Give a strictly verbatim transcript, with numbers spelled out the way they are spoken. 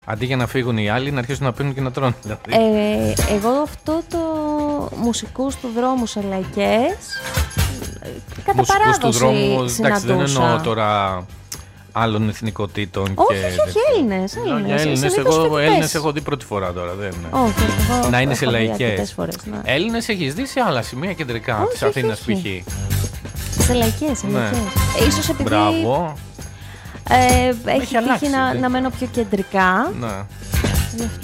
Αντί για να φύγουν οι άλλοι, να αρχίσουν να πίνουν και να τρώνε. Δηλαδή. Ε, εγώ αυτό το μουσικούς του δρόμου σε λαϊκές, κατά μουσικούς παράδοση του δρόμου, εντάξει, δεν συναντούσα. εννοώ τώρα άλλων εθνικότητων. Όχι, και όχι, όχι, Έλληνες. Έλληνες, Έλληνες, συνήθως εγώ φοιτητές. Έλληνες έχω δει πρώτη φορά τώρα. Δεν είναι. Όχι, εγώ Να είναι σε έχω δει λαϊκές. αρκετές φορές, ναι. Έλληνες έχεις δει σε άλλα σημεία κεντρικά Όχι, της όχι, Αθήνας π.χ. όχι. Σε λαϊκές, σε Ναι. λαϊκές. Ε, ίσως επειδή Μπράβο. ε, έχει αλλάξει, τύχει να, δεν- να μένω πιο κεντρικά. Ναι. Γι' αυτό.